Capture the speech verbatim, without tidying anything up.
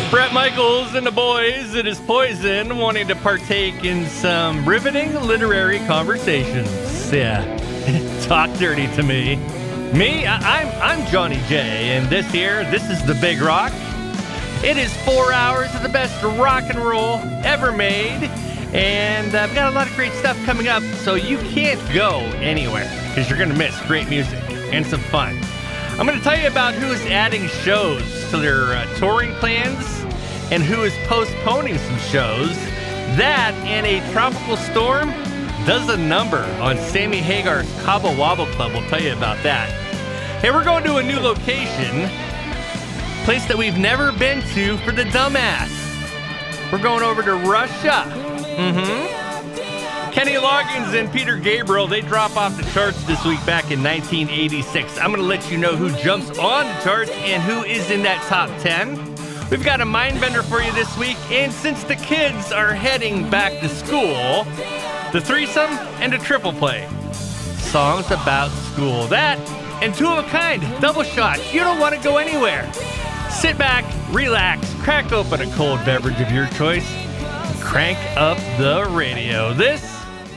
Brett Michaels and the boys, it is Poison, wanting to partake in some riveting literary conversations. Yeah, talk dirty to me. Me, I, I'm I'm Johnny J, and this here, this is The Big Rock. It is four hours of the best rock and roll ever made, and I've got a lot of great stuff coming up, so you can't go anywhere, because you're going to miss great music and some fun. I'm going to tell you about who is adding shows to their uh, touring plans, and who is postponing some shows. That and a tropical storm does a number on Sammy Hagar's Cabo Wabo Club. We'll tell you about that. Hey, we're going to a new location, place that we've never been to for the dumbass. We're going over to Russia. Mm-hmm. Kenny Loggins and Peter Gabriel, they drop off the charts this week back in nineteen eighty-six. I'm going to let you know who jumps on the charts and who is in that top ten. We've got a mind bender for you this week, and since the kids are heading back to school, the threesome and a triple play. Songs about school. That and two of a kind, double shot. You don't want to go anywhere. Sit back, relax, crack open a cold beverage of your choice, and crank up the radio. This